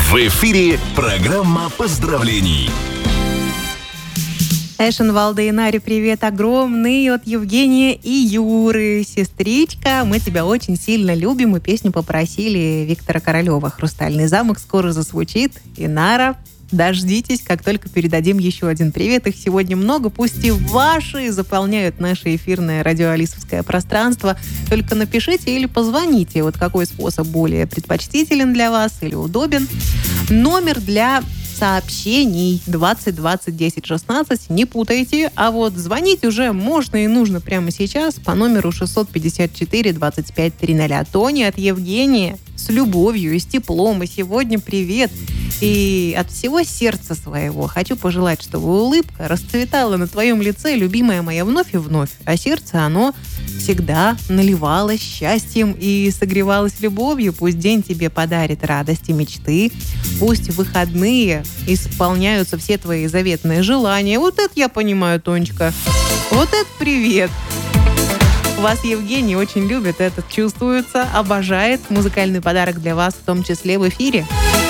В эфире программа поздравлений. Эшенвалда и Наре, привет огромный от Евгения и Юры. Сестричка, мы тебя очень сильно любим, и песню попросили Виктора Королева. «Хрустальный замок» скоро зазвучит. И Нара, дождитесь, как только передадим еще один привет. Их сегодня много, пусть и ваши заполняют наше эфирное радиоалисовское пространство. Только напишите или позвоните. Вот какой способ более предпочтителен для вас или удобен. Номер для сообщений 20 20 10 16, не путайте, а вот звонить уже можно и нужно прямо сейчас по номеру 654 25 300. Тони от Евгения с любовью и с теплом, и сегодня привет. И от всего сердца своего хочу пожелать, чтобы улыбка расцветала на твоем лице, любимая моя, вновь и вновь, а сердце, оно всегда наливалось счастьем и согревалось любовью. Пусть день тебе подарит радость и мечты, пусть в выходные исполняются все твои заветные желания. Вот это я понимаю, Тонечка. Вот это привет. Вас Евгений очень любит, это чувствуется, обожает. Музыкальный подарок для вас в том числе в эфире.